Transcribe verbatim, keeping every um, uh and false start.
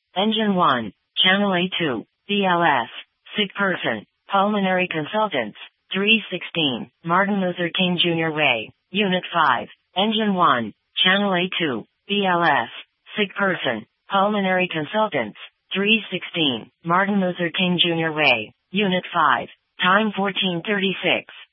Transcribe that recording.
Engine one, Channel A two, B L S, Sick Person, Pulmonary Consultants, three sixteen, Martin Luther King Junior Way, Unit five, Engine one, Channel A two, B L S, Sick Person, Pulmonary Consultants, three sixteen, Martin Luther King Junior Way, Unit five, time fourteen thirty-six.